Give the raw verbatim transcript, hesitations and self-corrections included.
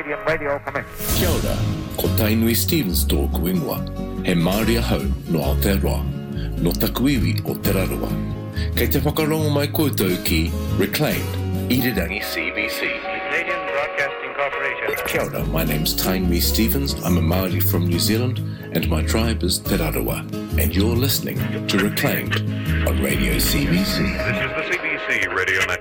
Canadian radio coming. Kia ora, ko Tainui Stevens tōku ingoa. He Māori ahau no Aotearoa, no takuiwi o Te Raroa. Kei te whakarongo mai koutou ki Reclaimed, Irirangi C B C. Canadian Broadcasting Corporation. Kia ora, my name's Tainui Stevens. I'm a Māori from New Zealand and my tribe is Te Raroa. And you're listening to Reclaimed on Radio C B C. This is the C B C Radio Network.